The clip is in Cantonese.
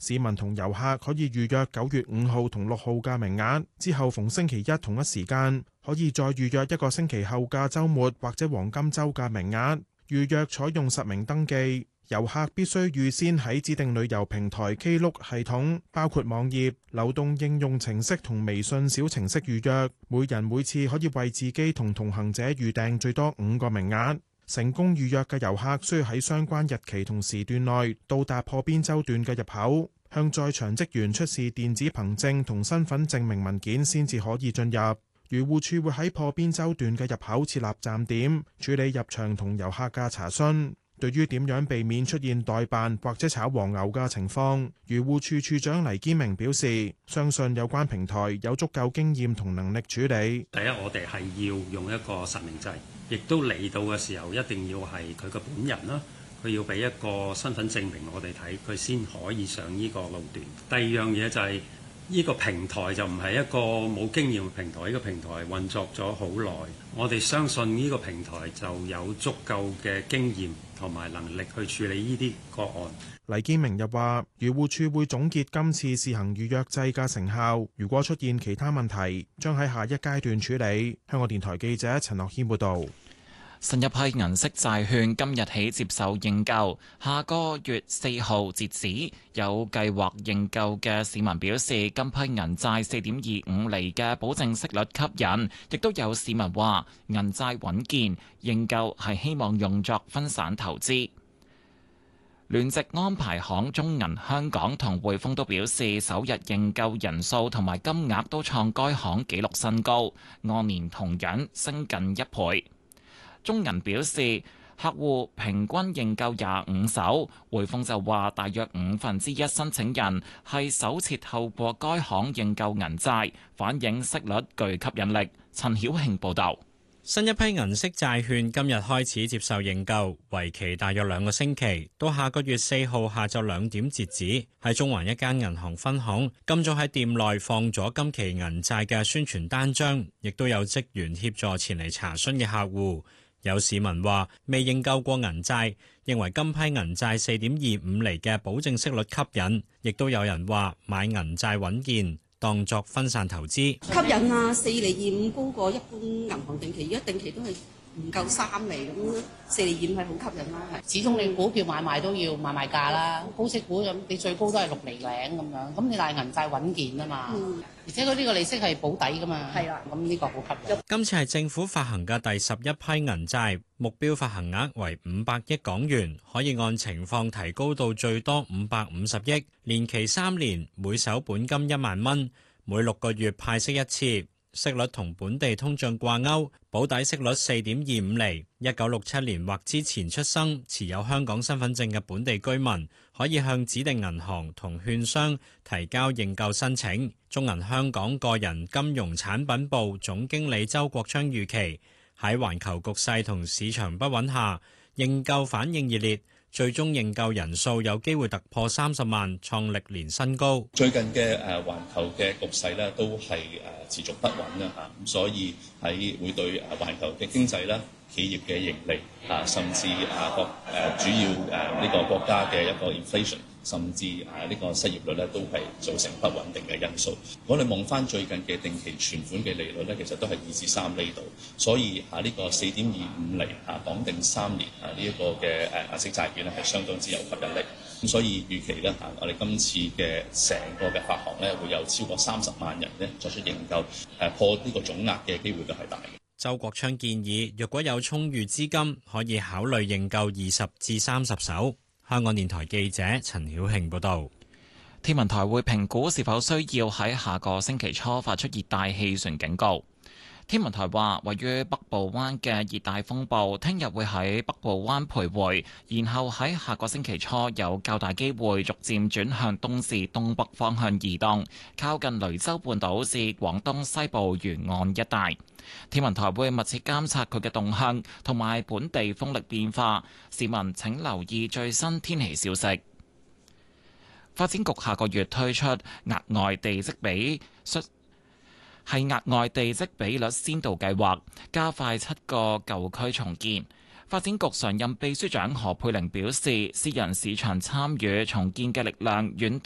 市民同遊客可以預約9月5號同6號嘅名額，之後逢星期一同一時間可以再預約1個星期後嘅週末或者黃金週嘅名額。預約採用實名登記，遊客必須預先喺指定旅遊平台 Klook 系統，包括網頁、流動應用程式同微信小程式預約。每人每次可以為自己同同行者預訂最多5個名額。成功預約嘅遊客需要喺相關日期同時段內到達破邊洲段嘅入口，向在場職員出示電子憑證同身份證明文件先至可以進入。漁護署會喺破邊洲段嘅入口設立站點，處理入場同遊客嘅查詢。對於點樣避免出現代辦或者炒黃牛嘅情況，漁護署署長黎堅明表示，相信有關平台有足夠經驗同能力處理。 第一，我哋係要用一個實名制，亦都嚟到嘅時候一定要係佢嘅本人啦，佢要俾一個身份證明我哋睇，佢先可以上呢個路段。第二樣嘢就係呢個平台就唔係一個冇經驗嘅平台，呢個平台運作咗好耐，我哋相信呢個平台就有足夠嘅經驗同埋能力去處理呢啲個案。 黎堅明又話，漁護署會總結今次試行預約制嘅成效，如果出現其他問題，將喺下一階段處理。香港電台記者陳樂軒報導。 新一批銀色債券今日起接受認購，下個月4號截止。有計劃認購嘅市民表示，今批銀債4.25厘嘅保證息率吸引，亦都有市民話銀債穩健，認購係希望用作分散投資。聯席安排行中銀香港同匯豐都表示，首日認購人數同埋金額都創該行紀錄新高，按年同樣升近1倍。中銀表示，客戶平均認購25手，匯豐就話大約1/5申請人係首次透過該行認購銀債，反映息率具吸引力。陳曉慶報導。 新一批銀色債券今日開始接受認購，為期大約2個星期，到下個月4號下晝2點截止。喺中環一間銀行分行，今早喺店內放咗今期銀債嘅宣傳單張，亦都有職員協助前嚟查詢嘅客戶。有市民話未認購過銀債，認為今批銀債4.25厘嘅保證息率吸引，亦都有人話買銀債穩健，當作分散投資。 吸引啊，4.25厘高過一般銀行定期，而家定期都係唔夠3厘咁，4.25厘係好吸引啦。係， 始終你股票買賣都要買賣價啦，高息股咁你最高都係6厘零咁樣，咁你但係銀債穩健啊嘛，而且佢呢個利息係保底噶嘛，係啦，咁呢個好吸引。今次係政府發行嘅第11批銀債，目標發行額為500億港元，可以按情況提高到最多550億，年期3年，每手本金1萬蚊，每6個月派息一次。息率同本地通脹掛鈎，保底息率4.25厘。1967年或之前出生、持有香港身份證嘅本地居民，可以向指定銀行同券商提交認購申請。中銀香港個人金融產品部總經理周國昌預期，喺環球局勢同市場不穩下，認購反應熱烈。最終認購人數有機會突破30萬，創歷年新高。 最近嘅環球嘅局勢咧，都係持續不穩啦嚇，咁所以係會對環球嘅經濟啦、企業嘅盈利甚至主要呢個國家嘅一個 inflation， 甚至呢個失業率咧，都係造成不穩定嘅因素。我哋望翻最近嘅定期存款嘅利率咧，其實都係2至3厘度，所以呢個4.25厘綁定3年呢一個嘅銀色債券咧，係相當之有吸引力。咁所以預期咧我哋今次嘅成個嘅發行咧，會有超過30萬人咧作出認購，破呢個總額嘅機會都係大嘅。 周國昌建議，若果有充裕資金，可以考慮認購20至30手。香港電台記者陳曉慶報導。 天文台會評估是否需要喺下個星期初發出熱帶氣旋警告。天文台話，位於北部灣嘅熱帶風暴聽日會喺北部灣徘徊，然後喺下個星期初有較大機會逐漸轉向東至東北方向移動，靠近雷州半島至廣東西部沿岸一帶。天文台會密切監察佢嘅動向同埋本地風力變化，市民請留意最新天氣消息。發展局下個月推出額外地積比率先導計劃，加快7個舊區重建。發展局常任秘書長何佩玲表示，私人市場參與重建嘅力量遠